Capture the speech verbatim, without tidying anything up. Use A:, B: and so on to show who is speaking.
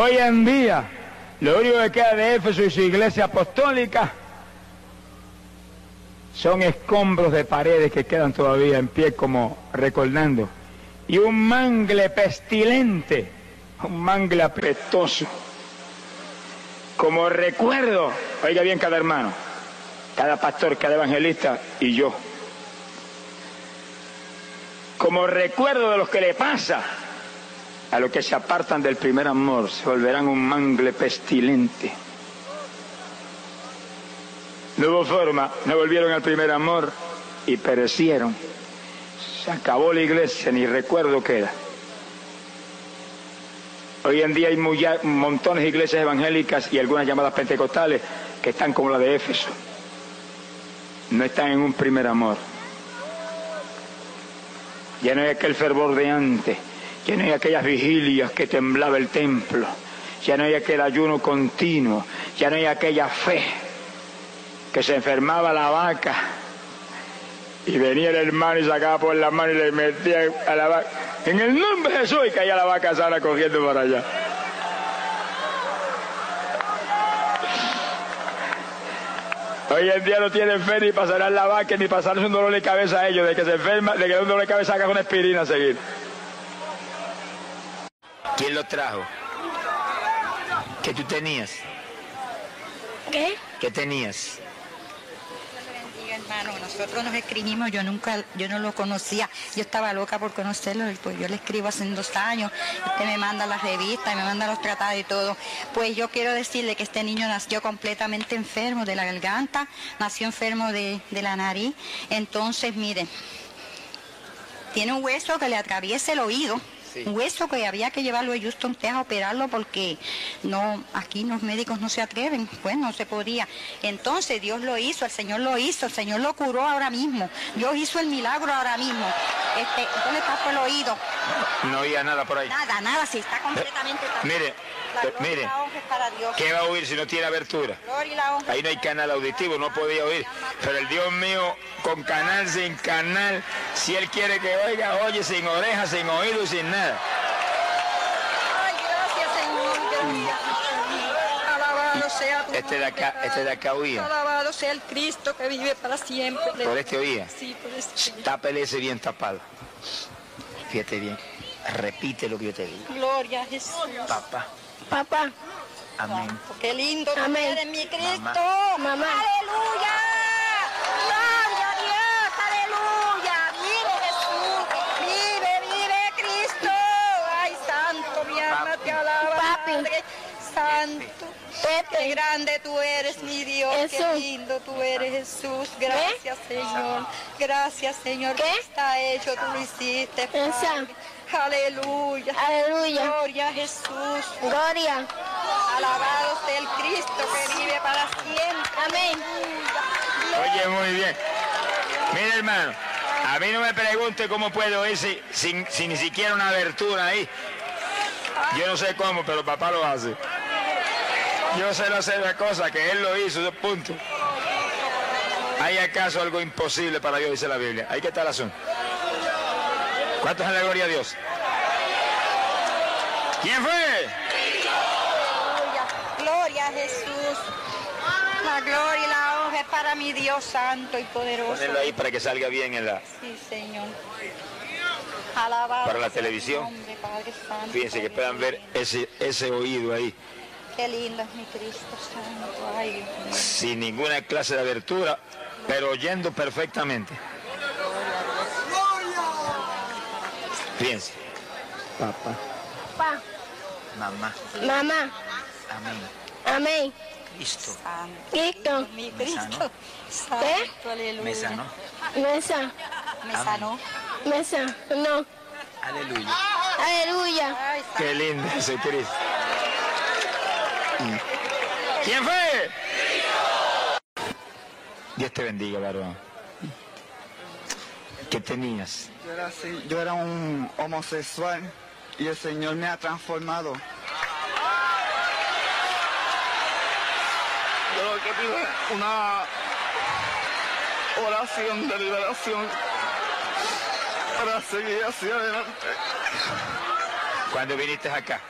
A: Hoy en día, lo único que queda de Éfeso y su iglesia apostólica son escombros de paredes que quedan todavía en pie como recordando, y un mangle pestilente, un mangle apestoso, como recuerdo. Oiga bien cada hermano, cada pastor, cada evangelista y yo, como recuerdo de lo que le pasa a los que se apartan del primer amor, se volverán un mangle pestilente. No hubo forma, no volvieron al primer amor y perecieron. Se acabó la iglesia, ni recuerdo queda. Hoy en día hay muy, montones de iglesias evangélicas y algunas llamadas pentecostales que están como la de Éfeso. No están en un primer amor. Ya no hay aquel fervor de antes, ya no hay aquellas vigilias que temblaba el templo, ya no hay aquel ayuno continuo, ya no hay aquella fe que se enfermaba la vaca y venía el hermano y sacaba por la mano y le metía a la vaca en el nombre de Jesús y caía la vaca sana corriendo para allá. Hoy en día no tienen fe ni para sanar la vaca ni para sanarse un dolor de cabeza a ellos, de que se enferma, de que un dolor de cabeza haga una aspirina a seguir. ¿Quién lo trajo? ¿Qué tú tenías?
B: ¿Qué?
A: ¿Qué tenías?
B: Hermano, nosotros nos escribimos, yo nunca, yo no lo conocía, yo estaba loca por conocerlo, pues yo le escribo hace dos años, usted me manda las revistas, me manda los tratados y todo. Pues yo quiero decirle que este niño nació completamente enfermo de la garganta, nació enfermo de, de la nariz, entonces miren, tiene un hueso que le atraviesa el oído. Sí. Un hueso que había que llevarlo a Houston, Texas, a operarlo porque no, aquí los médicos no se atreven, pues no se podía. Entonces Dios lo hizo, el Señor lo hizo, el Señor lo curó ahora mismo. Dios hizo el milagro ahora mismo. Este, ¿dónde está por el oído?
A: No oía nada por ahí.
B: Nada, nada, sí, está completamente...
A: Eh, mire, eh, mire, ¿qué va a oír si no tiene abertura? Ahí no hay canal auditivo, no podía oír. Pero el Dios mío, con canal, sin canal, si Él quiere que oiga, oye, sin orejas, sin oído y sin nada.
B: Ay, gracias, Señor, gracias. Alabado sea tu
A: Este de acá, este de acá oía.
B: Alabado sea el Cristo que vive para siempre.
A: ¿Por este oía?
B: Sí, por este.
A: Tápele ese bien tapado. Fíjate bien. Repite lo que yo te digo.
B: Gloria a Jesús.
A: Papá.
B: Papá.
A: Amén.
B: Qué lindo que
C: Amén.
B: eres mi Cristo.
A: Mamá.
C: Mamá.
B: Aleluya. Gloria a Dios. Aleluya. Vive Jesús. Vive, vive Cristo. Ay, santo, mi alma te alaba.
C: Papi.
B: Padre santo.
C: Pepe.
B: Qué grande tú eres, mi Dios. Qué
C: Jesús.
B: lindo tú eres, Jesús. Gracias, Señor. Gracias, Señor.
C: ¿Qué?
B: Está hecho, tú lo hiciste,
C: Esa.
B: Padre. Aleluya.
C: Aleluya.
B: Gloria a Jesús.
C: Gloria.
B: Alabado sea el Cristo que vive para siempre.
C: Amén.
A: Oye, muy bien. Mira, hermano, a mí no me pregunte cómo puedo ir si, sin, sin ni siquiera una abertura ahí. Yo no sé cómo, pero papá lo hace. Yo sé hacer la cosa que Él lo hizo, dos puntos. ¿Hay acaso algo imposible para Dios? Dice la Biblia. Ahí que está el asunto. ¿Cuántos en la gloria a Dios? ¿Quién fue?
B: Aleluya. Gloria a Jesús. La gloria y la honra es para mi Dios santo y poderoso.
A: Ponelo ahí para que salga bien en la...
B: Sí, Señor. Alabado
A: Para la
B: sea
A: televisión.
B: tu nombre, Padre Santo.
A: Fíjense que puedan ver ese, ese oído ahí.
B: Qué lindo es mi Cristo santo. Ay, Dios mío.
A: Sin ninguna clase de abertura, pero oyendo perfectamente. Fíjense. Papá.
C: Papá.
A: Mamá.
C: Mamá.
A: Amén.
C: Amén.
A: Cristo.
B: Santo.
C: Cristo.
B: Mi
A: Me sanó.
B: Cristo. Santo,
C: ¿Qué?
B: aleluya.
A: Me sanó.
C: Mesa.
B: Me sanó.
C: Mesa. No.
A: Aleluya.
C: Aleluya.
B: Ay, santo.
A: Qué lindo ese Cristo. ¿Quién fue? Dios te bendiga, varón. ¿Qué tenías?
D: Yo era así, yo era un homosexual y el Señor me ha transformado. Yo lo que pido es una oración de liberación para seguir hacia adelante.
A: ¿Cuándo viniste acá?